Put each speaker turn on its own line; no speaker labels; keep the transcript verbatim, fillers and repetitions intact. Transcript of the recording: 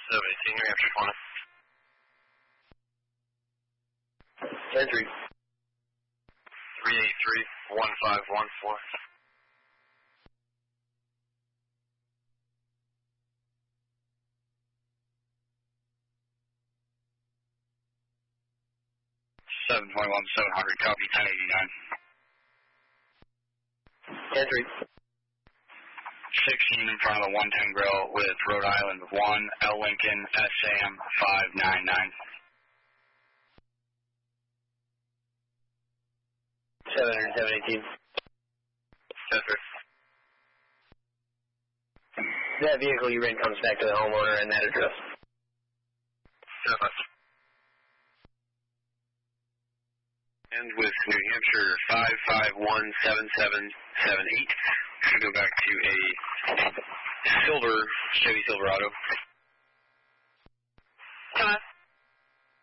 seven eighteen, New Hampshire twenty.
Entry.
three eight three, one five one four.
seven twenty-one, seven hundred, copy, ten eighty-nine.
Entry.
sixteen in front of the one ten grill with Rhode Island one, L Lincoln, S A M five nine nine.
seven hundred, seven eighteen.
Center.
That vehicle you rent comes back to the homeowner and that address.
Seven. And with New Hampshire five five one seven seven seven eight, we go back to a silver Chevy Silverado.